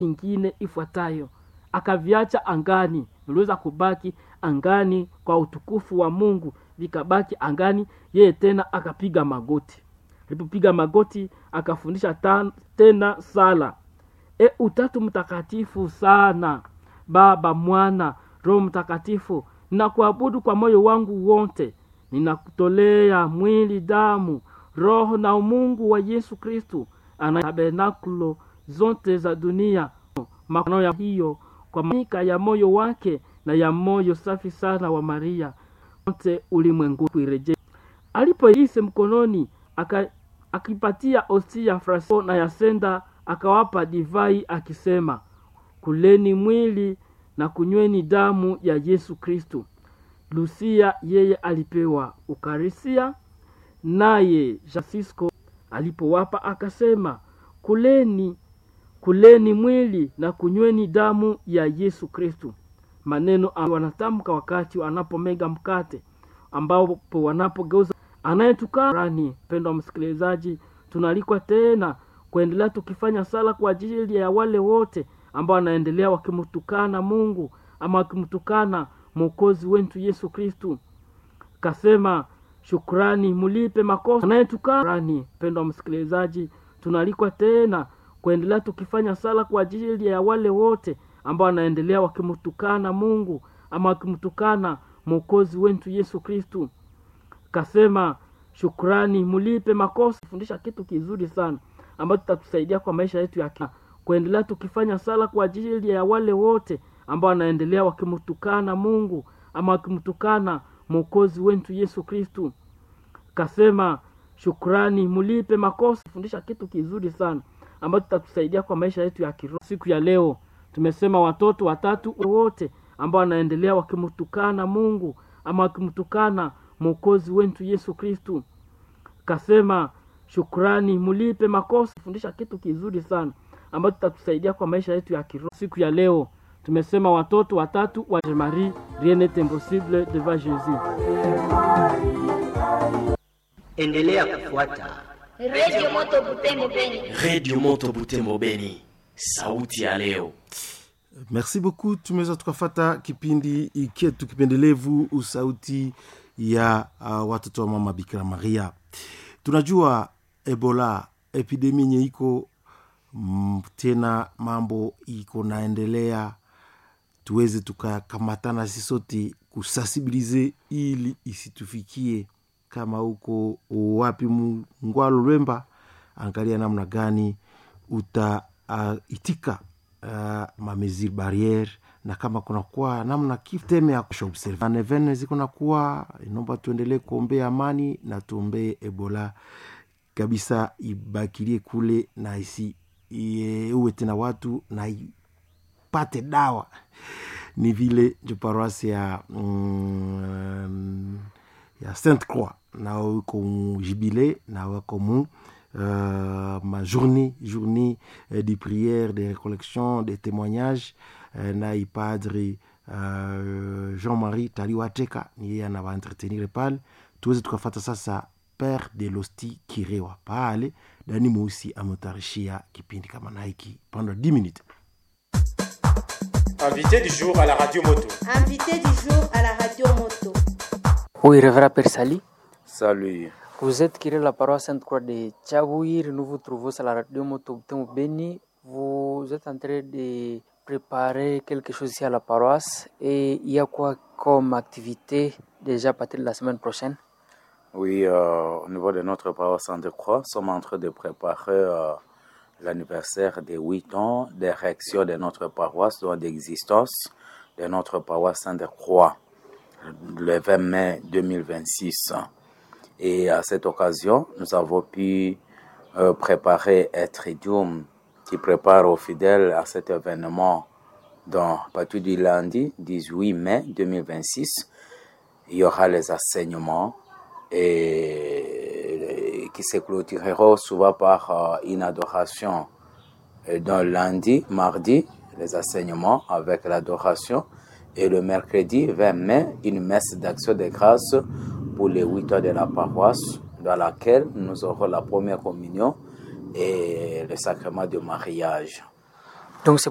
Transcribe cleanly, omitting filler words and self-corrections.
ingine ifuatayo, akaviacha angani, viliweza kubaki angani kwa utukufu wa Mungu, vikabaki angani. Yeye tena akapiga magoti. Alipopiga magoti akafundisha tena sala. Utatu mtakatifu sana, Baba, Mwana, Roho Mtakatifu, ninakuabudu kwa moyo wangu wote. Ninakutolea mwili, damu, roho na umungu wa Yesu Kristo, ana tabernakulo zote za dunia. Makano ya hiyo kwa manika ya moyo wake na ya moyo safi sana wa Maria wote ulimwengu kuireje. Alipoise mkononi akipatia ostia Francisco na Yasenda, akawapa divai akisema, kuleni mwili na kunyweni damu ya Yesu Kristo. Lucia yeye alipewa ukarisia, naye Francisco alipowapa akasema, kuleni mwili na kunyweni damu ya Yesu Kristo. Maneno wanatamka wakati wanapomega mkate, ambao wanapogeuza anayetukana. Pendwa msikilizaji, tunalikwa tena kuendelea tukifanya sala kwa ajili ya wale wote ambao wanaendelea wakimtukana Mungu ama wakimtukana Mwokozi wetu Yesu Kristo. Kasema shukrani mulipe makosa anayetukana. Pendwa msikilizaji, tunalikwa tena kuendelea tukifanya sala kwa ajili ya wale wote ambao wanaendelea wakimtukana Mungu ama wakimtukana Mwokozi wetu Yesu Kristo. Kasema shukrani mulipe makosa. Fundisha kitu kizuri sana ambacho tutatusaidia kwa maisha yetu ya kuendelea tukifanya sala kwa ajili ya wale wote ambao wanaendelea wakimtukana Mungu ama wakimtukana Mwokozi wetu Yesu Kristo. Kasema shukrani mulipe makosa. Fundisha kitu kizuri sana ambacho tutatusaidia kwa maisha yetu ya kiroho. Siku ya leo tumesema watoto watatu wote ambao wanaendelea wakimtukana Mungu ama wakimtukana Mwokozi wetu Yesu Kristo. Kasema shukrani mulipe makosa. Fundisha kitu kizuri sana ambacho tutatusaidia kwa maisha yetu ya kiroho. Siku ya leo tumesema watoto watatu wa Marie, rien n'est impossible devant Jésus. Endelea kufuata Radio Moto Butembo Beni. Radio Moto Butembo Beni, sauti ya leo. Merci beaucoup. Tumeweza tukafata kipindi iketu kipendelevu sauti ya watoto wa mama Bikira Maria. Tunajua Ebola epidemia nye iko tena, mambo iko naendelea. Tuweze tukakamatana sisi sote kusensibilize ili isitufikie. Kama uko wapi Mngwalo Lwemba, angalia namna gani itika mamezir barriere, na kama kuna kuwa namna kiteme ya kuobserve na evene ziko na kuwa, inomba tuendelee kuombea amani na tuombee Ebola kabisa ibakilie kule na uwe tena watu na ipate dawa. Ni vile jo paroisse ya Sainte Croix na uko jubilé na wako ma journée de prière, de récollection, de témoignages na ipadre Jean-Marie Taliwateka ni yeye anava entretenir pale. Tuweze tukafata sasa Père de l'Hostie Kirewa pale Dani Mousi amotarishia kipindi kama naiki pendant 10 minutes. Invité du jour à la radio moto. Invité du jour à la radio moto. Oui, Révérend Père Sali. Salut. Vous êtes curé de la paroisse Sainte-Croix de Tchabouir. Nous vous trouvons à la radio moto Butembo Beni. Vous êtes en train de préparer quelque chose ici à la paroisse. Et il y a quoi comme activité déjà à partir de la semaine prochaine? Oui, au niveau de notre paroisse Sainte-Croix, nous sommes en train de préparer l'anniversaire des 8 ans d'érection de notre paroisse, donc d'existence de notre paroisse Sainte-Croix, le 20 mai 2026. Et à cette occasion, nous avons pu préparer un tridium qui prépare aux fidèles à cet événement. Donc, à partir du lundi 18 mai 2026, il y aura les enseignements et qui se clôtureront souvent par une adoration. Et donc, lundi, mardi, les enseignements avec l'adoration. Et le mercredi 20 mai, une messe d'action de grâce pour les 8 ans de la paroisse, dans laquelle nous aurons la première communion et le sacrement de mariage. Donc,